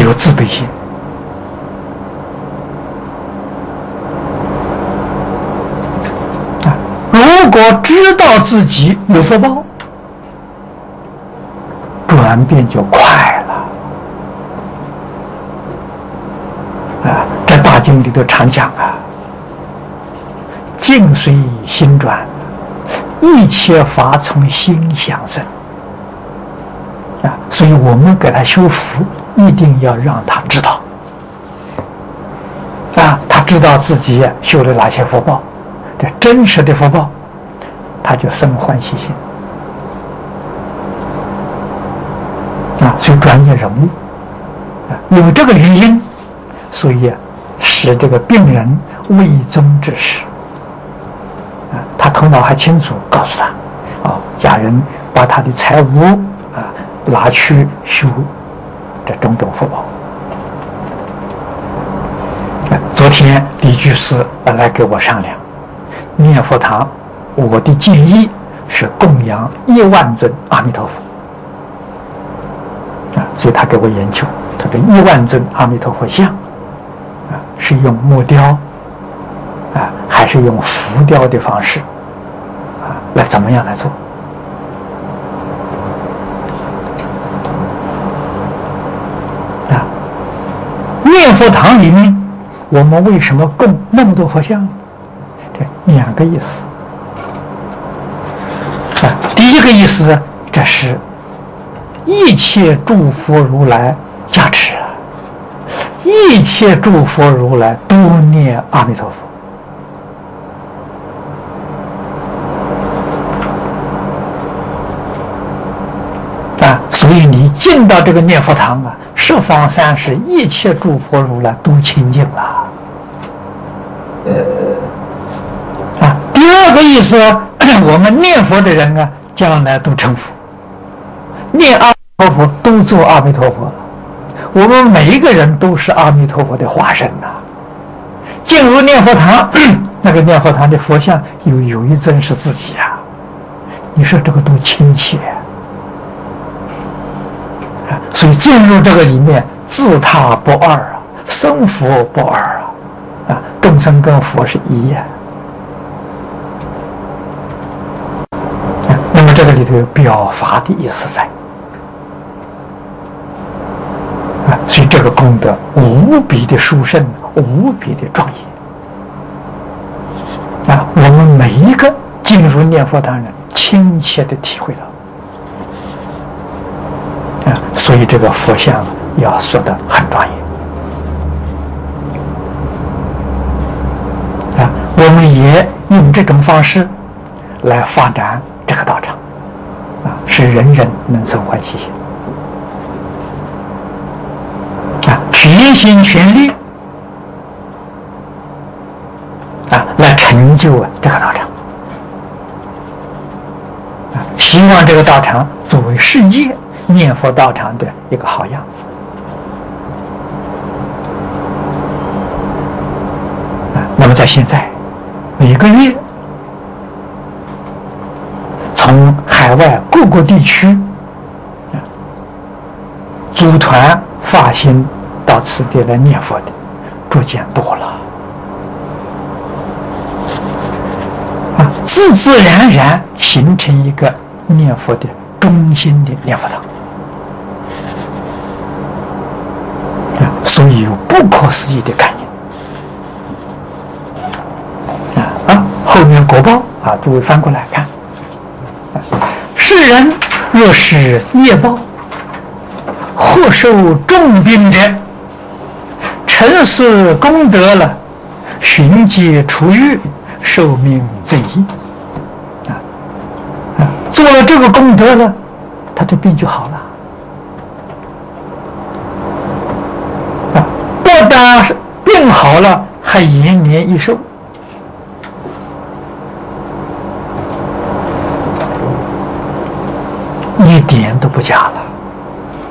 有自卑心。如果知道自己有福报，转变就快了。在大经里头常讲境随心转，一切法从心想生。所以我们给他修福，一定要让他知道，他知道自己修了哪些福报，这真实的福报，他就生欢喜心，所以转业容易，因为这个原因，所以使这个病人未终之时，他头脑还清楚，告诉他，家人把他的财物拿去修这种种福报。昨天李居士来给我商量，念佛堂，我的建议是供养10000尊阿弥陀佛。所以他给我研究，他的10000尊阿弥陀佛像，是用木雕，还是用浮雕的方式，来怎么样来做？念佛堂里面，我们为什么供那么多佛像？这2个意思。第一个意思，这是一切诸佛如来加持，一切诸佛如来都念阿弥陀佛。所以你进到这个念佛堂十方三世一切诸佛如来都清净了。第二个意思，我们念佛的人将来都成佛，念阿弥陀佛都做阿弥陀佛了。我们每一个人都是阿弥陀佛的化身进入念佛堂，那个念佛堂的佛像有一尊是自己你说这个多亲切所以进入这个里面，自他不二生佛不二众生跟佛是一样。那么这个里头有表法的意思在所以这个功德无比的殊胜，无比的庄严我们每一个进入念佛堂人亲切的体会到所以这个佛像要说得很庄严我们也用这种方式来发展这个道场使人人能生欢喜心全心全力来成就这个道场希望这个道场作为世界念佛道场的一个好样子那么在现在每个月从海外各个地区组团发心到此地来念佛的逐渐多了自自然然形成一个念佛的中心的念佛堂所以有不可思议的感应后面果报诸位翻过来看世人若是业报或受重病者成事功德了寻疾除欲寿命增益做了这个功德了他的病就好了不但病好了还延年益寿一点都不假了